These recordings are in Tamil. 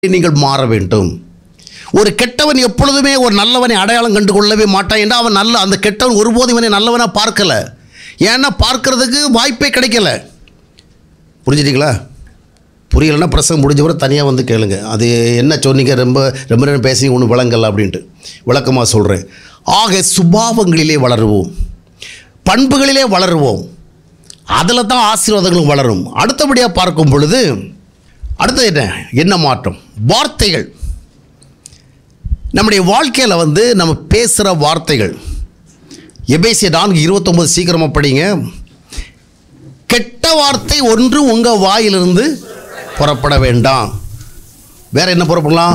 நீங்கள் மாற வேண்டும். ஒரு கெட்டவன் எப்பொழுதுமே ஒரு நல்லவனை அடையாளம் கண்டு கொள்ளவே மாட்டான். ஏன்னா அவன் அந்த கெட்டவன் ஒருபோதும் இவனை நல்லவனாக பார்க்கலை. ஏன்னா பார்க்கறதுக்கு வாய்ப்பே கிடைக்கல. புரிஞ்சுட்டீங்களா? புரியலைன்னா பிரசங்கம் முடிஞ்சவரை தனியாக வந்து கேளுங்க. அது என்ன சொன்னீங்க, ரொம்ப ரொம்ப நேரம் பேசி ஒன்று விளங்கலை அப்படின்ட்டு விளக்கமாக சொல்கிறேன். ஆக சுபாவங்களிலே வளருவோம், பண்புகளிலே வளருவோம், அதில் தான் ஆசீர்வாதங்களும் வளரும். அடுத்தபடியாக பார்க்கும் பொழுது அடுத்தது என்ன மாற்றம்? வார்த்தைகள். நம்முடைய வாழ்க்கையில் நம்ம பேசுகிற வார்த்தைகள். எபேசியர் 4:29 சீக்கிரமாக படிங்க. கெட்ட வார்த்தை ஒன்று உங்கள் வாயிலிருந்து புறப்பட வேண்டாம். வேற என்ன புறப்படலாம்?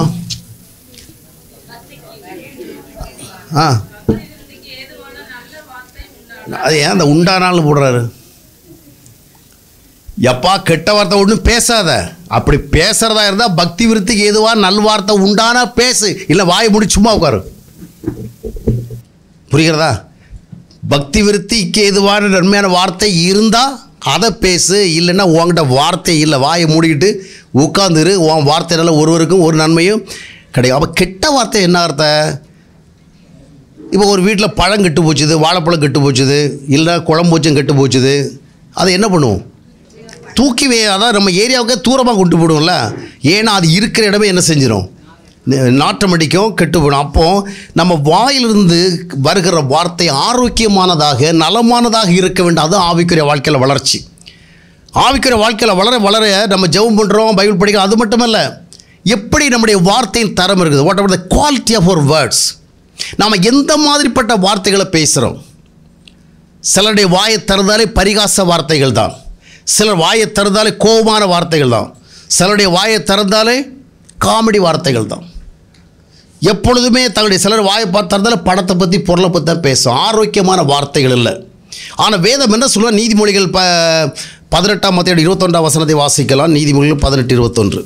அது ஏன் அந்த உண்டானாலும் போடுறாரு? எப்பா கெட்ட வார்த்தை ஒன்றும் பேசாத. அப்படி பேசுறதா இருந்தால் பக்தி விருத்திக்கு எதுவா நல்வார்த்தை உண்டானா பேசு, இல்லை வாயை மூடி சும்மா உட்காரு. புரிகிறதா? பக்தி விருத்திக்கு எதுவான நன்மையான வார்த்தை இருந்தால் அதை பேசு, இல்லைன்னா உங்ககிட்ட வார்த்தை இல்லை, வாயை மூடிக்கிட்டு உட்காந்துரு. உன் வார்த்தைனால ஒருவருக்கும் ஒரு நன்மையும் கிடையாது. அப்போ கெட்ட வார்த்தை என்ன அர்த்தம்? இப்போ ஒரு வீட்டில் பழம் கெட்டு போச்சுது, வாழைப்பழம் கெட்டு போச்சுது, இல்லை குழம்பு வச்சும் கெட்டு போச்சுது, அதை என்ன பண்ணுவோம்? தூக்கி அதான் நம்ம ஏரியாவுக்கே தூரமாக கொண்டு போடுவோம்ல. ஏன்னா அது இருக்கிற இடமே என்ன செஞ்சிடும்? நாற்றம் அடிக்கும், கெட்டு போடும். அப்போது நம்ம வாயிலிருந்து வருகிற வார்த்தை ஆரோக்கியமானதாக நலமானதாக இருக்க வேண்டும். அதுவும் ஆவிக்குரிய வாழ்க்கையில் வளர்ச்சி. ஆவிக்குரிய வாழ்க்கையில் வளர வளர நம்ம ஜெபம் பண்ணுறோம், பைபிள் படிக்கிறோம். அது மட்டுமல்ல, எப்படி நம்முடைய வார்த்தையின் தரம் இருக்குது, what ever the quality of our words. நாம் எந்த மாதிரிப்பட்ட வார்த்தைகளை பேசுகிறோம். சிலருடைய வாயை திறந்தாலே பரிகாச வார்த்தைகள் தான், சிலர் வாயை திறந்தாலே கோபமான வார்த்தைகள் தான், சிலருடைய வாயை திறந்தாலே காமெடி வார்த்தைகள் தான். எப்பொழுதுமே தங்களுடைய சிலர் வாயை திறந்தாலே படத்தை பற்றி பொருளை பற்றி தான் பேசும். ஆரோக்கியமான வார்த்தைகள் இல்லை. ஆனால் வேதம் என்ன சொல்ல? நீதிமொழிகள் 18:21 வாசிக்கலாம். நீதிமொழிகள் 18:21.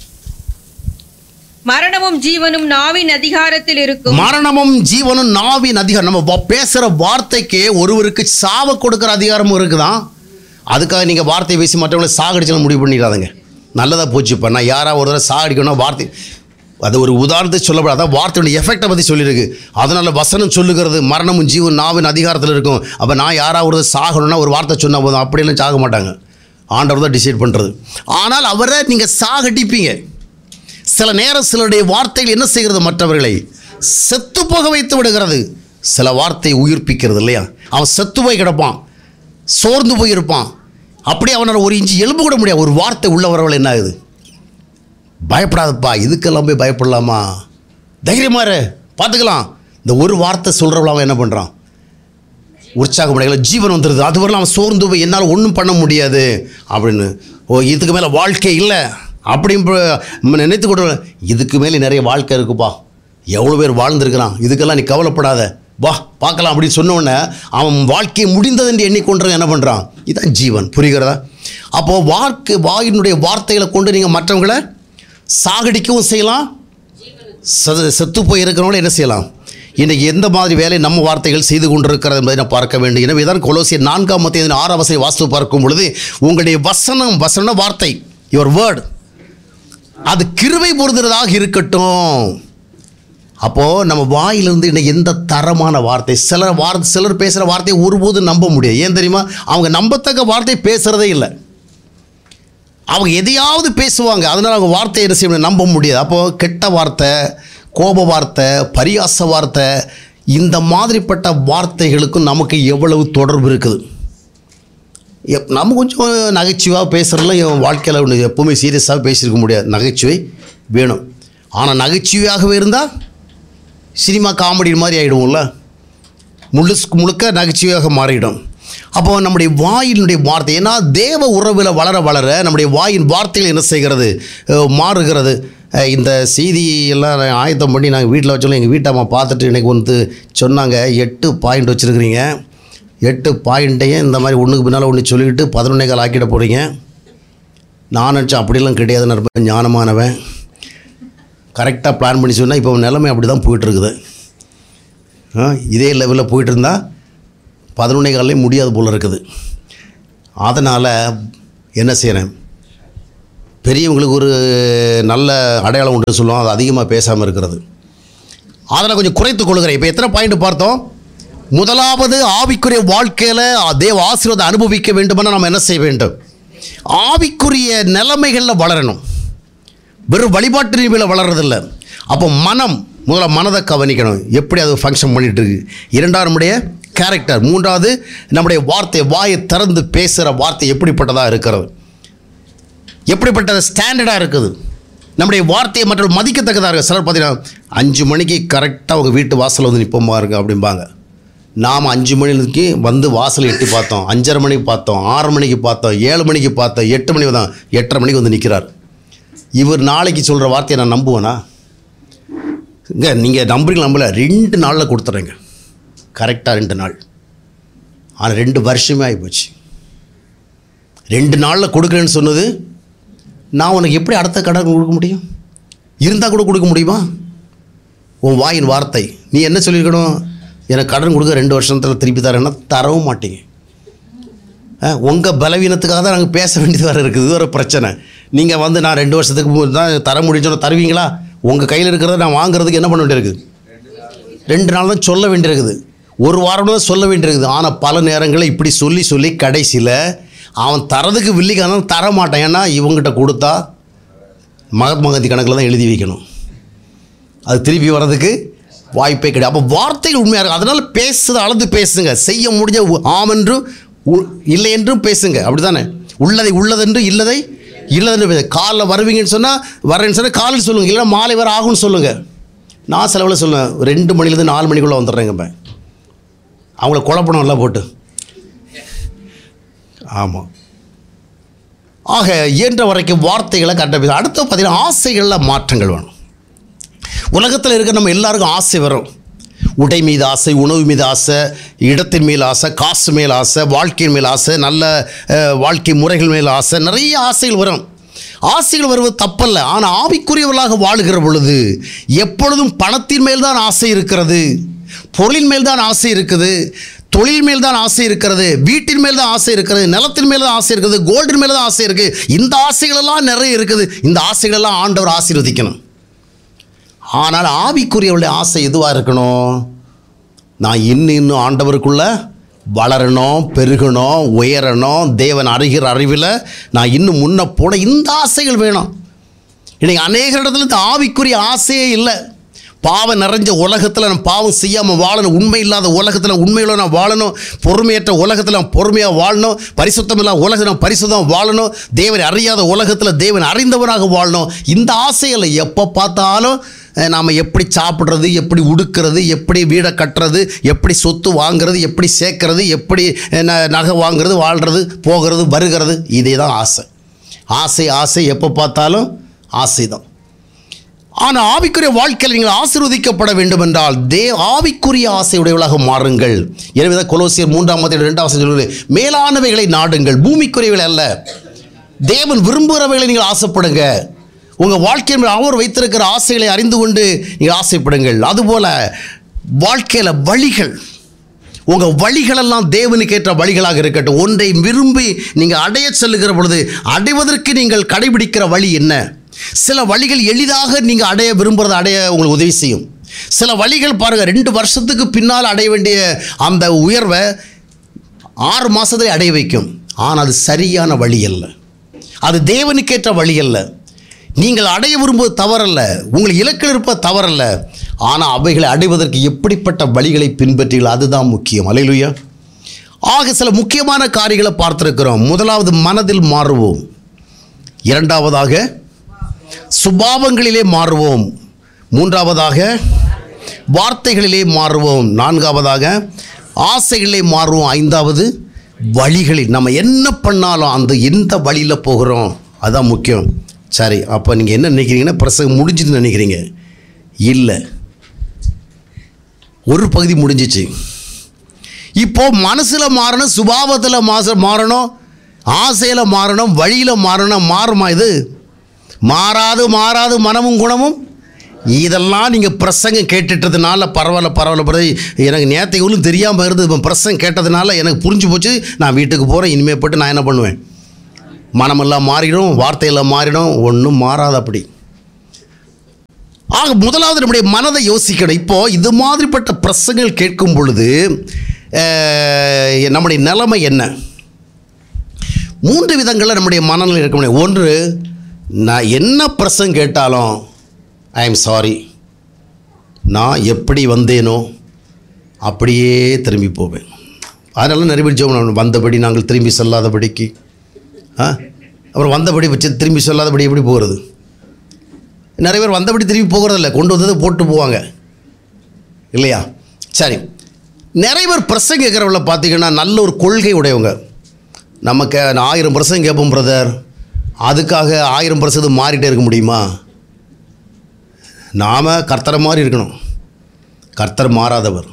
மரணமும் ஜீவனும் நாவின் அதிகாரத்தில் இருக்கும். மரணமும் ஜீவனும் நாவின் அதிகாரம். நம்ம பேசுகிற வார்த்தைக்கு ஒருவருக்கு சாவ கொடுக்குற அதிகாரமும் இருக்குதான். அதுக்காக நீங்கள் வார்த்தையை பேசி மற்றவங்களை சாகடிச்சு முடிவு பண்ணிடாதுங்க. நல்லதாக போச்சுப்பா. நான் யாராவது ஒரு தடவை சாகடிக்கணும் வார்த்தை, அது ஒரு உதாரணத்தை சொல்லப்படாது. அதான் வார்த்தையோட எஃபெக்டை பற்றி சொல்லியிருக்கு. அதனால் வசனம் சொல்லுகிறது மரணமும் ஜீவன் நாவின் அதிகாரத்தில் இருக்கும். அப்போ நான் யாராவது ஒரு சாகணும்னா ஒரு வார்த்தை சொன்னால் போதும், அப்படியெல்லாம் சாக மாட்டாங்க. ஆண்டவர் தான் டிசைட் பண்ணுறது. ஆனால் அவரை நீங்கள் சாகடிப்பீங்க. சில நேரம் சிலருடைய வார்த்தைகள் என்ன செய்கிறது? மற்றவர்களை செத்து போக வைத்து விடுகிறது. சில வார்த்தை உயிர்ப்பிக்கிறது இல்லையா? அவன் செத்து போய் கிடப்பான், சோர்ந்து போயிருப்பான், அப்படியே அவனால் ஒரு இன்ச்சு எலும்பு கூட முடியாது. ஒரு வார்த்தை உள்ளவர்கள் என்ன ஆகுது? பயப்படாதப்பா, இதுக்கெல்லாம் போய் பயப்படலாமா, தைரியமாக பார்த்துக்கலாம். இந்த ஒரு வார்த்தை சொல்கிறவள அவன் என்ன பண்ணுறான்? உற்சாகப்படைகளை ஜீவன் வந்துடுது. அது வரலாம் அவன் சோர்ந்து போய் என்னால் ஒன்றும் பண்ண முடியாது அப்படின்னு, ஓ இதுக்கு மேலே வாழ்க்கை இல்லை அப்படின்னு நினைத்து கொண்டு, இதுக்கு மேலே நிறைய வாழ்க்கை இருக்குப்பா, எவ்வளோ பேர் வாழ்ந்துருக்கிறான், இதுக்கெல்லாம் நீ கவலைப்படாத, வா பார்க்கலாம் அப்படின்னு சொன்னோடனே அவன் வாழ்க்கையை முடிந்தது என்று எண்ணிக்கொண்டு என்ன பண்ணுறான்? இதுதான் ஜீவன். புரிகிறதா? அப்போது வாயினுடைய வார்த்தைகளை கொண்டு நீங்கள் மற்றவங்களை சாகடிக்கவும் செய்யலாம், செத்து போய் இருக்கிறவங்கள என்ன செய்யலாம்? இன்றைக்கி எந்த மாதிரி வேலை நம்ம வார்த்தைகள் செய்து கொண்டிருக்கிறது என்பதை நான் பார்க்க வேண்டும். எனவே தான் கொலோசியர் 4:6 வாஸ்து பார்க்கும் பொழுது உங்களுடைய வசனம் வார்த்தை, யுவர் வேர்ட், அது கிருபை பொருந்துறதாக இருக்கட்டும். அப்போது நம்ம வாயிலிருந்து இன்னைக்கு எந்த தரமான வார்த்தை, சிலர் பேசுகிற வார்த்தையை ஒருபோதும் நம்ப முடியாது. ஏன் தெரியுமா? அவங்க நம்பத்தக்க வார்த்தை பேசுகிறதே இல்லை. அவங்க எதையாவது பேசுவாங்க, அதனால் அவங்க வார்த்தையை என்ன செய்ய நம்ப முடியாது. அப்போது கெட்ட வார்த்தை, கோப வார்த்தை, பரியாச வார்த்தை, இந்த மாதிரிப்பட்ட வார்த்தைகளுக்கும் நமக்கு எவ்வளவு தொடர்பு இருக்குது? நம்ம கொஞ்சம் நகைச்சுவாக பேசுகிறதுலாம் என் வாழ்க்கையில் ஒன்று எப்போவுமே சீரியஸாக பேசியிருக்க முடியாது. நகைச்சுவை வேணும். ஆனால் நகைச்சுவையாகவே இருந்தால் சினிமா காமெடி மாதிரி ஆகிடுவோம்ல, முழுக்க நகைச்சுவையாக மாறிடும். அப்போது நம்முடைய வாயினுடைய வார்த்தை, ஏன்னா தேவ உறவில் வளர வளர நம்முடைய வாயின் வார்த்தைகள் என்ன செய்கிறது? மாறுகிறது. இந்த செய்தியெல்லாம் ஆயத்தம் பண்ணி நாங்கள் வீட்டில் வச்சோம். எங்கள் வீட்டை அம்மா பார்த்துட்டு எனக்கு சொன்னாங்க, 8 பாயிண்ட் வச்சுருக்கிறீங்க, 8 பாயிண்ட்டையும் இந்த மாதிரி ஒன்றுக்கு பின்னால் ஒன்று சொல்லிக்கிட்டு 11 ஆக்கிட போகிறீங்க. நான் நினச்சேன் அப்படிலாம் கிடையாது, நான் ரொம்ப ஞானமானவன், கரெக்டாக பிளான் பண்ணி சொன்னால் இப்போ நிலைமை அப்படி தான் போயிட்டுருக்குது. இதே லெவலில் போயிட்டு இருந்தால் 11 முடியாது போல் இருக்குது. அதனால் என்ன செய்கிறேன்? பெரியவங்களுக்கு ஒரு நல்ல அடையாளம் உண்டு சொல்லுவோம், அது அதிகமாக பேசாமல் இருக்கிறது. அதில் கொஞ்சம் குறைத்து கொள்கிறேன். இப்போ எத்தனை பாயிண்ட் பார்த்தோம்? முதலாவது, ஆவிக்குரிய வாழ்க்கையில் தேவ ஆசீர்வாதம் அனுபவிக்க வேண்டுமென்னா நம்ம என்ன செய்ய வேண்டும்? ஆவிக்குரிய நிலைமைகளில் வளரணும். வெறும் வழிபாட்டு நிலைமையில் வளர்றதில்லை. அப்போ முதல்ல மனதை கவனிக்கணும், எப்படி அது ஃபங்க்ஷன் பண்ணிகிட்டு இருக்கு. இரண்டாவது நம்முடைய கேரக்டர். மூன்றாவது நம்முடைய வார்த்தை, வாயை திறந்து பேசுகிற வார்த்தை எப்படிப்பட்டதாக இருக்கிறது, எப்படிப்பட்ட ஸ்டாண்டர்டாக இருக்குது. நம்முடைய வார்த்தையை மற்றவர்கள் மதிக்கத்தக்கதாக இருக்குது. சிலர் பார்த்தீங்கன்னா 5 மணிக்கு கரெக்டாக அவங்க வீட்டு வாசலில் வந்து நிற்போமா இருக்கு அப்படிம்பாங்க. நாம் 5 மணிக்கு வந்து வாசலை எட்டி பார்த்தோம், 5:30 மணிக்கு பார்த்தோம், 6 மணிக்கு பார்த்தோம், 7 மணிக்கு பார்த்தோம், 8 மணிக்கு தான், 8:30 மணிக்கு வந்து நிற்கிறார். இவர் நாளைக்கு சொல்கிற வார்த்தையை நான் நம்புவேனா? இங்கே நீங்கள் நம்புறீங்களா? நம்பல. 2 நாளில் கொடுத்துட்றேங்க, கரெக்டாக 2 நாள். ஆனால் 2 வருஷமே ஆகிப்போச்சு. 2 நாளில் கொடுக்குறேன்னு சொன்னது, நான் உனக்கு எப்படி அடுத்த கடன் கொடுக்க முடியும்? இருந்தால் கூட கொடுக்க முடியுமா? உன் வாயின் வார்த்தை. நீ என்ன சொல்லியிருக்கணும்? எனக்கு கடன் கொடுக்க 2 வருஷத்தில் திருப்பி தரேன்னா தரவும் மாட்டீங்க. உங்கள் பலவீனத்துக்காக தான் நாங்கள் பேச வேண்டியது வேறு இருக்குது. இது ஒரு பிரச்சனை. நீங்கள் வந்து நான் 2 வருஷத்துக்கு தான் தர முடியும்னு தருவீங்களா? உங்கள் கையில் இருக்கிறத நான் வாங்குறதுக்கு என்ன பண்ண வேண்டியிருக்குது? 2 நாள் தான் சொல்ல வேண்டியிருக்குது, 1 வாரம் தான் சொல்ல வேண்டியிருக்குது. ஆனால் பல நேரங்களில் இப்படி சொல்லி சொல்லி கடைசியில் அவன் தரதுக்கு வில்லிக்கான தர மாட்டான். ஏன்னா இவங்ககிட்ட கொடுத்தா மகாத்மா காந்தி கணக்கில் தான் எழுதி வைக்கணும், அது திருப்பி வர்றதுக்கு வாய்ப்பே கிடையாது. அப்போ வார்த்தைகள் உண்மையாக இருக்கும். அதனால் பேசுறது அளந்து பேசுங்க. செய்ய முடிஞ்ச ஆம் என்றும் இல்லை என்றும் பேசுங்க. அப்படி தானே? உள்ளதை உள்ளதென்று இல்லதை இல்லதென்று பேச. காலைல வருவீங்கன்னு சொன்னால் வரேன்னு சொன்னால் காலையில் சொல்லுங்கள், இல்லைன்னா மாலை வர ஆகும்னு சொல்லுங்கள். நான் செலவில் சொல்லுவேன் 2 மணிலேருந்து 4 மணிக்குள்ளே வந்துடுறேங்க. அவங்கள குழப்பணும் எல்லாம் போட்டு. ஆமாம். ஆக இயன்ற வரைக்கும் வார்த்தைகளை கட்ட. அடுத்து பார்த்தீங்கன்னா ஆசைகளில் மாற்றங்கள் வேணும். உலகத்தில் இருக்க நம்ம எல்லாருக்கும் ஆசை வரும். உடை மீது ஆசை, உணவு மீது ஆசை, இடத்தின் மேல் ஆசை, காசு மேல் ஆசை, வாழ்க்கையின் மேல் ஆசை, நல்ல வாழ்க்கை முறைகள் மேல் ஆசை, நிறைய ஆசைகள் வரும். ஆசைகள் வருவது தப்பல்ல. ஆனால் ஆவிக்குரியவர்களாக வாழுகிற பொழுது எப்பொழுதும் பணத்தின் மேல் தான் ஆசை இருக்கிறது, பொருளின் மேல் தான் ஆசை இருக்குது, தொழில் மேல் தான் ஆசை இருக்கிறது, வீட்டின் மேல் தான் ஆசை இருக்கிறது, நிலத்தின் மேல் தான் ஆசை இருக்குது, கோல்டின் மேல் தான் ஆசை இருக்குது. இந்த ஆசைகளெல்லாம் நிறைய இருக்குது. இந்த ஆசைகளெல்லாம் ஆண்டவர் ஆசீர்வதிக்கணும். ஆனால் ஆவிக்குரியவருடைய ஆசை எதுவாக இருக்கணும்? நான் இன்னும் ஆண்டவருக்குள்ளே வளரணும், பெருகணும், உயரணும், தேவன் அறிகிற அறிவில் நான் இன்னும் முன்ன போன இந்த ஆசைகள் வேணும். இன்றைக்கி அநேக இடத்துல இந்த ஆவிக்குரிய ஆசையே இல்லை. பாவம் நிறைஞ்ச உலகத்தில் நான் பாவம் செய்யாமல் வாழணும், உண்மை இல்லாத உலகத்தில் உண்மையோட நான் வாழணும், பொறுமையற்ற உலகத்தில் நான் பொறுமையாக வாழணும், பரிசுத்தம் இல்லாத உலகத்தில் நான் பரிசுத்தம் வாழணும், தேவனை அறியாத உலகத்தில் தேவன் அறிந்தவனாக வாழணும். இந்த ஆசைகளை எப்போ பார்த்தாலும் நாம் எப்படி சாப்பிட்றது, எப்படி உடுக்கிறது, எப்படி வீடை கட்டுறது, எப்படி சொத்து வாங்கிறது, எப்படி சேர்க்கறது, எப்படி நகை வாங்கிறது, வாழ்கிறது, போகிறது, வருகிறது, இதே தான் ஆசை. ஆசை ஆசை எப்போ பார்த்தாலும் ஆசை தான். ஆனால் ஆவிக்குரிய வாழ்க்கையில் நீங்கள் ஆசீர்வதிக்கப்பட வேண்டும் என்றால் ஆவிக்குரிய ஆசையுடையவர்களாக மாறுங்கள். எனவே தான் கொலோசியர் 3:2 சொல்லுவது, மேலானவைகளை நாடுங்கள், பூமிக்குரியவைகளை அல்ல. தேவன் விரும்புகிறவைகளை நீங்கள் ஆசைப்படுங்க. உங்கள் வாழ்க்கையில் அவர் வைத்திருக்கிற ஆசைகளை அறிந்து கொண்டு நீங்கள் ஆசைப்படுங்கள். அதுபோல் வாழ்க்கையில் வழிகள், உங்கள் வழிகளெல்லாம் தேவனுக்கு ஏற்ற வழிகளாக இருக்கட்டும். ஒன்றை விரும்பி நீங்கள் அடைய செல்லுகிற பொழுது அடைவதற்கு நீங்கள் கடைபிடிக்கிற வழி என்ன? சில வழிகள் எளிதாக நீங்கள் அடைய விரும்புகிறத அடைய உங்களுக்கு உதவி செய்யும். சில வழிகள் பாருங்கள், 2 வருஷத்துக்கு பின்னால் அடைய வேண்டிய அந்த உயர்வை 6 மாதத்தில் அடைய வைக்கும். ஆனால் அது சரியான வழி அல்ல, அது தேவனுக்கேற்ற வழி அல்ல. நீங்கள் அடைய விரும்புவது தவறல்ல, உங்கள் இலக்கில் இருப்பது தவறல்ல. ஆனால் அவைகளை அடைவதற்கு எப்படிப்பட்ட வழிகளை பின்பற்றீர்கள், அதுதான் முக்கியம். அல்லேலூயா. ஆக சில முக்கியமான காரியங்களை பார்த்திருக்கிறோம். முதலாவது மனதில் மாறுவோம், இரண்டாவதாக சுபாவங்களிலே மாறுவோம், மூன்றாவதாக வார்த்தைகளிலே மாறுவோம், நான்காவதாக ஆசைகளிலே மாறுவோம், ஐந்தாவது வழிகளில். நம்ம என்ன பண்ணாலும் அந்த எந்த வழியில் போகிறோம் அதுதான் முக்கியம். சரி, அப்போ நீங்கள் என்ன நினைக்கிறீங்கன்னா பிரசங்கம் முடிஞ்சுன்னு நினைக்கிறீங்க? இல்லை, ஒரு பகுதி முடிஞ்சிச்சு. இப்போது மனசில் மாறணும், சுபாவத்தில் மாறணும், ஆசையில் மாறணும், வழியில் மாறணும். மாறுமா இது? மாறாது. மனமும் குணமும் இதெல்லாம் நீங்கள் பிரசங்கம் கேட்டுட்டதுனால பரவாயில்ல. எனக்கு நேற்றைகளும் தெரியாமல் இருந்தது, இப்போ பிரசங்கம் கேட்டதுனால எனக்கு புரிஞ்சு போச்சு. நான் வீட்டுக்கு போகிறேன், இனிமேல் போட்டு நான் என்ன பண்ணுவேன்? மனமெல்லாம் மாறிடும், வார்த்தையெல்லாம் மாறிடும், ஒன்றும் மாறாது. அப்படி ஆக முதலாவது நம்முடைய மனதை யோசிக்கணும். இப்போது இது மாதிரிப்பட்ட பிரசங்கள் கேட்கும் பொழுது நம்முடைய நிலைமை என்ன? 3 விதங்களில் நம்முடைய மனநிலை இருக்க முடியும். ஒன்று, நான் என்ன பிரசங்கம் கேட்டாலும் ஐ எம் சாரி, நான் எப்படி வந்தேனோ அப்படியே திரும்பி போவேன். அதனால நிறைய பேர் ஜெபம், வந்தபடி நாங்கள் திரும்பி சொல்லாதபடிக்கு. அப்புறம் வந்தபடி வச்சு திரும்பி சொல்லாதபடி எப்படி போகிறது? நிறைய பேர் வந்தபடி திரும்பி போகிறதில்ல, கொண்டு வந்தது போட்டு போவாங்க இல்லையா? சரி, நிறைய பேர் பிரசங்க கேட்குறவங்கள பார்த்தீங்கன்னா நல்ல ஒரு கொள்கை உடையவங்க. நமக்கு 1000 பிரசங்கம் கேட்போம் பிரதர், அதுக்காக 1000 பிரசங்கம் மாறிட்டே இருக்க முடியுமா? நாம் கர்த்தரை மாதிரி இருக்கணும். கர்த்தர் மாறாதவர்.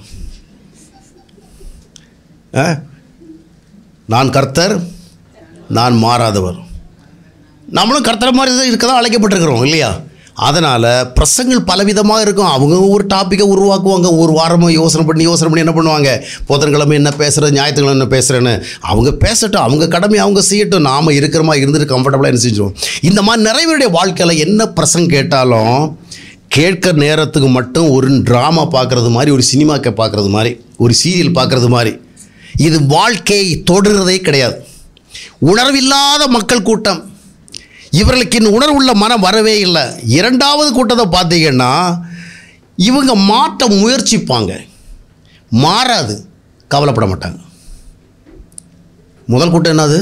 நான் கர்த்தர், நான் மாறாதவர். நம்மளும் கர்த்தரை மாதிரி தான் இருக்க தான் அழைக்கப்பட்டிருக்கிறோம் இல்லையா? அதனால் பிரசங்கள் பலவிதமாக இருக்கும். அவங்க ஒரு டாப்பிக்கை உருவாக்குவாங்க. ஒரு வாரமாக யோசனை பண்ணி என்ன பண்ணுவாங்க, புதன்கிழமை என்ன பேசுகிறது, ஞாயிற்றுக்கிழமை என்ன பேசுகிறேன்னு. அவங்க பேசட்டும், அவங்க கடமை அவங்க செய்யட்டும். நாம் இருக்கிற மாதிரி இருந்துட்டு கம்ஃபர்டபுளாக என்ன செஞ்சோம். இந்த மாதிரி நிறைய பேருடைய வாழ்க்கையில் என்ன பிரசங்கம் கேட்டாலும் கேட்குற நேரத்துக்கு மட்டும் ஒரு ட்ராமா பார்க்குறது மாதிரி, ஒரு சினிமா பார்க்குறது மாதிரி, ஒரு சீரியல் பார்க்குறது மாதிரி. இது வாழ்க்கையை தொடுறதே கிடையாது. உணர்வில்லாத மக்கள் கூட்டம். இவர்களுக்கு இன்னும் உணர்வுள்ள மனம் வரவே இல்லை. 2வது கூட்டத்தை பார்த்தீங்கன்னா இவங்க மாற்ற முயற்சிப்பாங்க, மாறாது, கவலைப்பட மாட்டாங்க. முதல் கூட்டம் என்னது?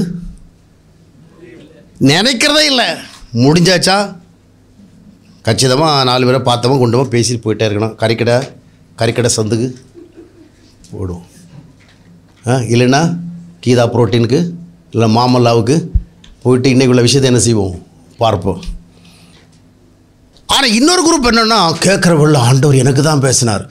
நினைக்கிறதே இல்லை. முடிஞ்சாச்சா, கச்சிதமாக 4 பேரை பார்த்தவங்க கொண்டு போய் பேசிட்டு போயிட்டே இருக்கணும். கறிக்கடை சந்துக்கு போடுவோம். இல்லைன்னா கீதா புரோட்டீனுக்கு, இல்லை மாமல்லாவுக்கு போயிட்டு இன்றைக்குள்ள விஷயத்தை என்ன செய்வோம், பார்ப்போம். ஆனால் இன்னொரு குரூப் என்னென்னா, கேட்குறவள்ள ஆண்டவர் எனக்கு தான்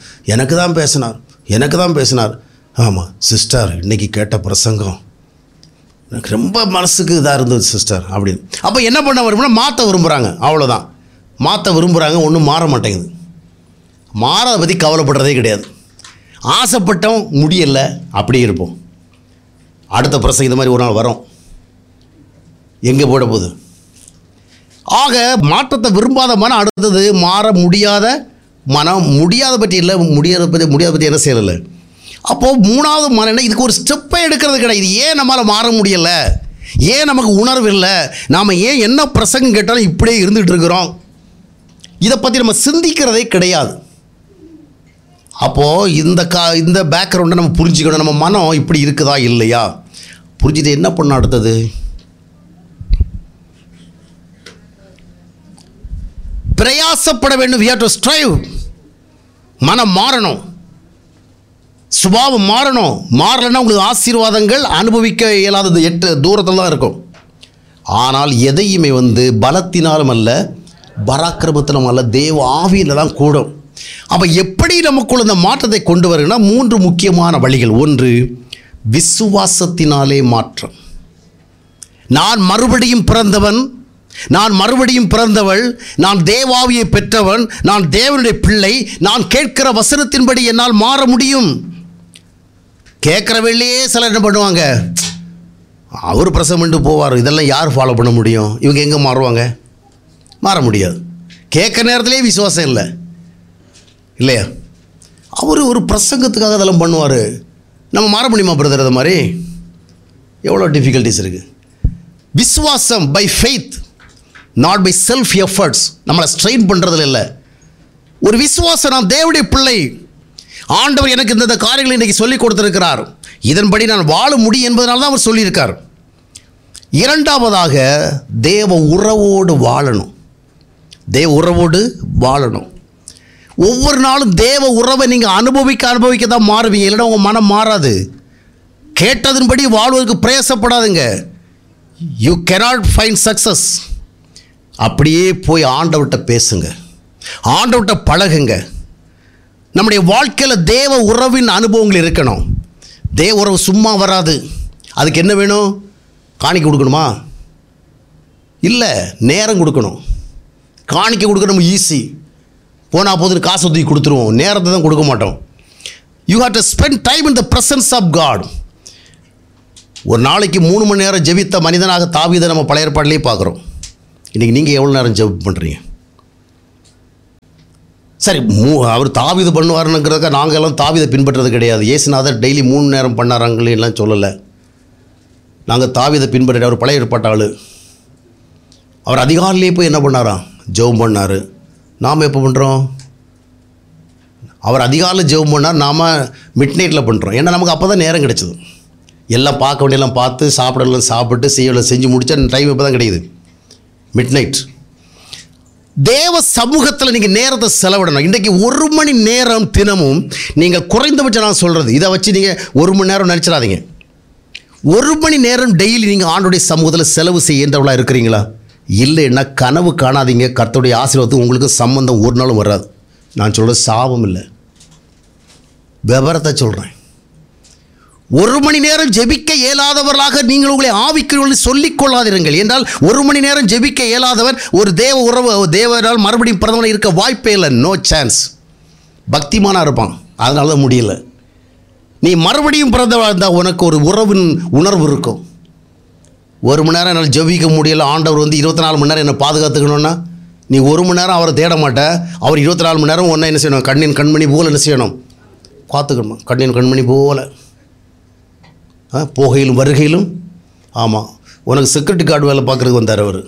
பேசினார். ஆமாம் சிஸ்டர், இன்றைக்கி கேட்ட பிரசங்கம் எனக்கு ரொம்ப மனசுக்கு இதாக இருந்தது சிஸ்டர் அப்படின்னு. அப்போ என்ன பண்ண விரும்புனா, மாற்ற விரும்புகிறாங்க. அவ்வளோதான், மாற்ற விரும்புகிறாங்க. ஒன்றும் மாற மாட்டேங்குது. மாறதை பற்றி கவலைப்படுறதே கிடையாது. ஆசைப்பட்டோம், முடியலை, அப்படியே இருப்போம். அடுத்த பிரசங்கம் இந்த மாதிரி ஒரு நாள் வரும், எங்கே போட போகுது? ஆக மாற்றத்தை விரும்பாத மனம் அடுத்தது மாற முடியாத மனம். முடியாத பற்றி இல்லை, முடியாத பற்றி என்ன செய்யலை. அப்போது 3வது மனம் என்ன, இதுக்கு ஒரு ஸ்டெப்பை எடுக்கிறது கிடையாது. ஏன் நம்மளால் மாற முடியலை, ஏன் நமக்கு உணர்வு இல்லை, நாம் ஏன் என்ன பிரசங்கம் கேட்டாலும் இப்படியே இருந்துகிட்டு இருக்கிறோம், இதை பற்றி நம்ம சிந்திக்கிறதே கிடையாது. அப்போது இந்த பேக்ரவுண்டை நம்ம புரிஞ்சுக்கணும். நம்ம மனம் இப்படி இருக்குதா இல்லையா புரிஞ்சுட்டு என்ன பண்ண அடுத்தது? பிரயாசப்பட வேண்டும். we have to strive. மனம் மாறணும், சுபாவம் மாறணும். மாறலைன்னா உங்களுக்கு ஆசீர்வாதங்கள் அனுபவிக்க இயலாதது 8 தூரத்தில் தான் இருக்கும். ஆனால் எதையுமே பலத்தினாலும் அல்ல, பராக்கிரமத்திலும் அல்ல, தேவ ஆவியில் தான் கூடும். அப்போ எப்படி நமக்குள்ள இந்த மாற்றத்தை கொண்டு வருன்னா 3 முக்கியமான வழிகள். ஒன்று, விசுவாசத்தினாலே மாற்றம். நான் மறுபடியும் பிறந்தவள், நான் தேவாவியை பெற்றவன், நான் தேவனுடைய பிள்ளை, நான் கேட்கிற வசனத்தின்படி என்னால் மாற முடியும். கேட்குறவள்ளையே சிலர் என்ன பண்ணுவாங்க, அவர் பிரசவம் பண்ணிட்டு போவார், இதெல்லாம் யார் ஃபாலோ பண்ண முடியும், இவங்க எங்கே மாறுவாங்க? மாற முடியாது. கேட்குற நேரத்திலே விசுவாசம் இல்லை இல்லையா? அவர் ஒரு பிரசங்கத்துக்காக அதெல்லாம் பண்ணுவார். நம்ம மாற முடியுமா பிரதர்? அது மாதிரி எவ்வளோ டிஃபிகல்ட்டிஸ் இருக்குது. விசுவாசம் by faith, not by self efforts. நம்மளை ஸ்ட்ரெயின் பண்ணுறதில் இல்லை. ஒரு விசுவாசம், நான் தேவனுடைய பிள்ளை, ஆண்டவர் எனக்கு இந்த காரியங்களை இன்றைக்கி சொல்லிக் கொடுத்துருக்கிறார், இதன்படி நான் வாழ முடியும் என்பதனால தான் அவர் சொல்லியிருக்கார். 2வதாக, தேவ உறவோடு வாழணும். ஒவ்வொரு நாளும் தேவ உறவை நீங்கள் அனுபவிக்க தான் மாறுவீங்க. இல்லைன்னா உங்கள் மனம் மாறாது. கேட்டதன்படி வாழ்வதற்கு பிரயாசப்படாதுங்க. You cannot find success. அப்படியே போய் ஆண்டவர்கிட்ட பேசுங்க, ஆண்டவர்கிட்ட பழகுங்க. நம்முடைய வாழ்க்கையில் தேவ உறவின் அனுபவங்கள் இருக்கணும். தேவ உறவு சும்மா வராது. அதுக்கு என்ன வேணும்? காணிக்கை கொடுக்கணுமா? இல்லை, நேரம் கொடுக்கணும். காணிக்கை கொடுக்கணும் ஈஸி, போனால் போதுன்னு காசு தூக்கி கொடுத்துருவோம், நேரத்தை தான் கொடுக்க மாட்டோம். You have to spend time in the presence of God. ஒரு நாளைக்கு 3 மணி நேரம் ஜெபித்த மனிதனாக தாவீதை நம்ம பழைய ஏற்பாட்டிலேயே பார்க்குறோம். இன்றைக்கி நீங்கள் எவ்வளோ நேரம் ஜெபம் பண்ணுறீங்க? சரி, அவர் தாவீது பண்ணுவாருங்கிறதுக்காக நாங்கள் எல்லாம் தாவீதை பின்பற்றுறது கிடையாது. இயேசுநாதர் டெய்லி 3 நேரம் பண்ணாராங்களே எல்லாம் சொல்லலை. நாங்கள் தாவீதை பின்பற்ற அவர் பழைய ஏற்பாட்டு ஆள். அவர் அதிகாலையிலே போய் என்ன பண்ணாராம்? ஜெபம் பண்ணார். நாம் எப்போ பண்ணுறோம்? அவர் அதிகாலையில் ஜெபம் பண்ணார், நாம் மிட் நைட்டில் பண்ணுறோம். ஏன்னா நமக்கு அப்போ தான் நேரம் கிடைச்சது. எல்லாம் பார்க்க வேண்டியெல்லாம் பார்த்து, சாப்பிடலாம் சாப்பிட்டு, செய்யலாம் செஞ்சு முடிச்சா டைம் இப்போ தான் கிடைக்குது, மிட் நைட். தேவ சமூகத்தில் நீங்கள் நேரத்தை செலவிடணும். இன்றைக்கி 1 மணி நேரம் தினமும் நீங்கள் குறைந்தபட்சம் நான் சொல்கிறது, இதை வச்சு நீங்கள் 1 மணி நேரம் நினச்சிடாதீங்க. 1 மணி நேரம் டெய்லி நீங்கள் ஆண்டோடைய சமூகத்தில் செலவு செய்யன்றவளாக இருக்கிறீங்களா? இல்லைன்னா கனவு காணாதீங்க. கர்த்தருடைய ஆசீர்வாதத்துக்கு உங்களுக்கு சம்பந்தம் ஒரு நாளும் வராது. நான் சொல்கிறது சாபம் இல்லை, விவரத்தை சொல்கிறேன். 1 மணி நேரம் ஜெபிக்க இயலாதவர்களாக நீங்கள் உங்களை ஆவிக்குரியவர்கள் சொல்லிக் கொள்ளாதிருங்கள். என்றால் 1 மணி நேரம் ஜெபிக்க இயலாதவர் ஒரு தேவ உறவு தேவனால் மறுபடியும் பிரதமர் இருக்க வாய்ப்பே இல்லை. No chance. பக்திமானாக இருப்பான், அதனால தான் முடியல. நீ மறுபடியும் பிறந்தவளாக இருந்தால் உனக்கு ஒரு உறவின் உணர்வு இருக்கும். 1 மணி நேரம் என்னால் ஜெபிக்க முடியல, ஆண்டவர் 24 மணி நேரம் என்னை பாதுகாத்துக்கணும்னா நீ 1 மணி நேரம் அவரை தேட மாட்ட. அவர் 24 மணி நேரம் ஒன்றா என்ன செய்யணும்? கண்ணின் கண்மணி போல் என்ன செய்யணும்? காத்துக்கணும். கண்ணின் கண்மணி போல் போகையிலும் வருகையிலும். ஆமாம், உனக்கு செக்யூரிட்டி கார்டு வேலை பார்க்குறதுக்கு வந்தார் அவர்.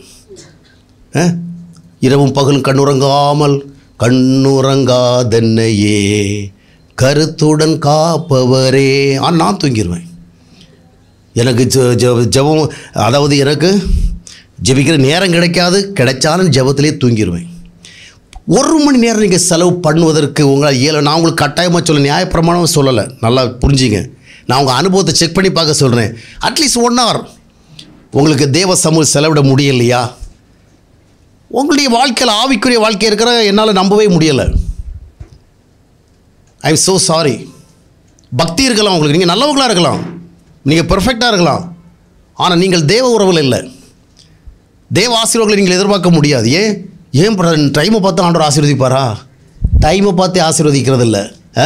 இரவும் பகலும் கண்ணுறங்காமல் கண்ணுறங்காதென்னையே கருத்துடன் காப்பவரே. நான் தூங்கிடுவேன். எனக்கு ஜெபம், அதாவது எனக்கு ஜெபிக்கிற நேரம் கிடைக்காது, கிடைச்சாலும் ஜெபத்திலே தூங்கிடுவேன். 1 மணி நேரம் நீங்கள் செலவு பண்ணுவதற்கு உங்களால் இயல. நான் உங்களுக்கு கட்டாயமாக சொல்ல, நியாயப்பிரமாணம் சொல்லலை, நல்லா புரிஞ்சிங்க. நான் உங்கள் அனுபவத்தை செக் பண்ணி பார்க்க சொல்கிறேன். அட்லீஸ்ட் 1 hour உங்களுக்கு தேவ சமூகம் செலவிட முடியலையா? உங்களுடைய வாழ்க்கையில் ஆவிக்குரிய வாழ்க்கை இருக்கிற என்னால் நம்பவே முடியலை. I am so sorry. பக்தி இருக்கலாம் உங்களுக்கு, நீங்கள் நல்லவங்களாக இருக்கலாம், நீங்கள் பெர்ஃபெக்டாக இருக்கலாம், ஆனால் நீங்கள் தேவ உறவில் இல்லை. தேவ ஆசீர்வாதங்களை நீங்கள் எதிர்பார்க்க முடியாது. ஏன் டைமை பார்த்து ஆண்டவர் ஆசீர்வதிப்பாரா? டைமை பார்த்து ஆசீர்வதிக்கிறது இல்லை.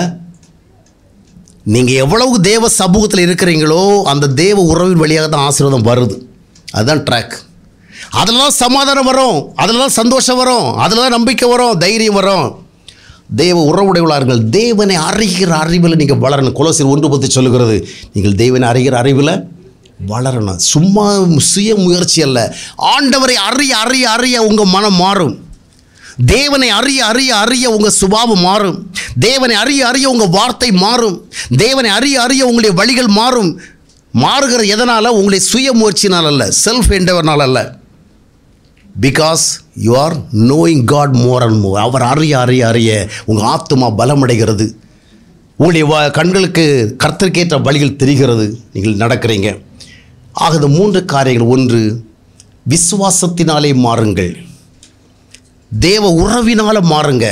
நீங்கள் எவ்வளவு தேவ சமூகத்தில் இருக்கிறீங்களோ அந்த தேவ உறவின் வழியாக தான் ஆசீர்வாதம் வருது. அதுதான் ட்ராக். அதில் தான் சமாதானம் வரும், அதில் தான் சந்தோஷம் வரும், அதில் தான் நம்பிக்கை வரும், தைரியம் வரும். தேவ உறவுடையவளார்கள். தேவனை அறிகிற அறிவில் நீங்கள் வளரணும். கொலோசியர் 1:10 சொல்லுகிறது, நீங்கள் தேவனை அறிகிற அறிவில் வளரணும். சும்மா சுய முயற்சி அல்ல. ஆண்டவரை அறிய அறிய அறிய உங்கள் மனம் மாறும். தேவனை அறிய அறிய அறிய உங்கள் சுபாவம் மாறும். தேவனை அறிய அறிய உங்கள் வார்த்தை மாறும். தேவனை அறிய அறிய உங்களுடைய வழிகள் மாறும். மாறுகிற எதனால்? உங்களுடைய சுய முயற்சினால் அல்ல, செல்ஃப் என்டவர்னால் அல்ல. Because you are knowing God more and more. அவர் அறிய அறிய அறிய உங்கள் ஆத்துமா பலமடைகிறது. உங்களுடைய கண்களுக்கு கர்த்தருக்கேற்ற வழிகள் தெரிகிறது, நீங்கள் நடக்கிறீங்க. ஆக 3 காரியங்கள். 1, விசுவாசத்தினாலே மாறுங்கள். தேவ உறவினால் மாறுங்க.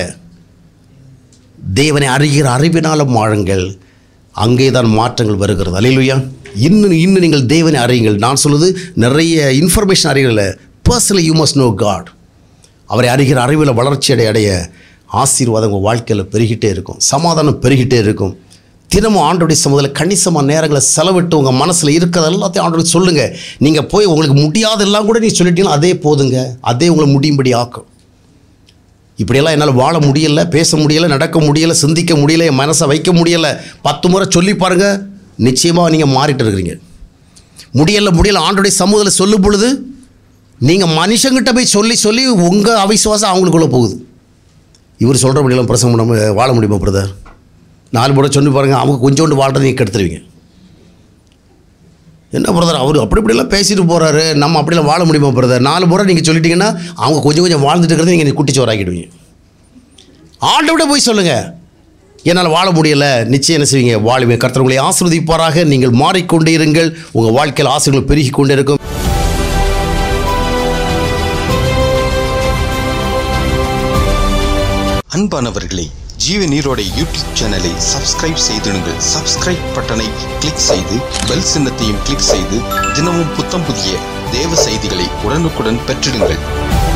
தேவனை அறிகிற அறிவினால் மாறுங்கள். அங்கே தான் மாற்றங்கள் வருகிறது. அல்லேலூயா. இன்னும் நீங்கள் தேவனை அறியுங்கள். நான் சொல்லுது நிறைய information அறியல. Personally you must know God. அவரை அறிகிற அறிவில் வளர்ச்சி அடைய ஆசீர்வாதம் உங்கள் வாழ்க்கையில் பெருகிட்டே இருக்கும், சமாதானம் பெருகிட்டே இருக்கும். தினமும் ஆண்டோடைய சமூகத்தில் கணிசமான நேரங்களை செலவிட்டு உங்கள் மனசில் இருக்கிறது எல்லாத்தையும் ஆண்டோட சொல்லுங்கள். நீங்கள் போய் உங்களுக்கு முடியாதெல்லாம் கூட நீங்கள் சொல்லிட்டீங்கன்னா அதே போதுங்க, அதே உங்களை முடியும்படி ஆக்கும். இப்படியெல்லாம் என்னால் வாழ முடியலை, பேச முடியலை, நடக்க முடியலை, சிந்திக்க முடியலை, என் மனசை வைக்க முடியலை. 10 முறை சொல்லி பாருங்கள், நிச்சயமாக நீங்கள் மாறிட்டு இருக்கிறீங்க. முடியலை ஆண்டோடைய சமூகத்தில் சொல்லும் பொழுது நீங்கள் மனுஷங்கிட்ட போய் சொல்லி சொல்லி உங்கள் அவிசுவாசம் அவங்களுக்குள்ளே போகுது. இவர் சொல்கிற முடியலாம் பிரசங்கம் நம்ம வாழ முடியுமா பிரதர்? 4 முறை சொல்லி பாருங்கள், அவங்க கொஞ்சோண்டு வாழ்றதை நீங்கள் கெடுத்துருவீங்க. என்ன பிரதர் அவர் அப்படிலாம் பேசிட்டு போகிறாரு, நம்ம அப்படிலாம் வாழ முடியுமா பிரதர்? 4 முறை நீங்கள் சொல்லிட்டீங்கன்னா அவங்க கொஞ்சம் வாழ்ந்துட்டு இருக்கிறத நீங்கள் குட்டிச்சோறாக்கிடுவீங்க. ஆண்டவிட போய் சொல்லுங்கள், என்னால் வாழ முடியலை. நிச்சயம் என்ன செய்வீங்க? வாழ்வீங்க. கர்த்தர் உங்களை ஆசீர்வதிப்பாராக. நீங்கள் மாறிக்கொண்டே இருங்கள். உங்கள் வாழ்க்கையில் ஆசீர்வாதங்கள் பெருகி கொண்டே இருக்கும். அன்பானவர்களே, ஜீவ நீரோடை யூடியூப் சேனலை சப்ஸ்கிரைப் செய்திடுங்கள். சப்ஸ்கிரைப் பட்டனை கிளிக் செய்து பெல் சின்னத்தையும் கிளிக் செய்து தினமும் புத்தம் புதிய தேவ செய்திகளை உடனுக்குடன் பெற்றிடுங்கள்.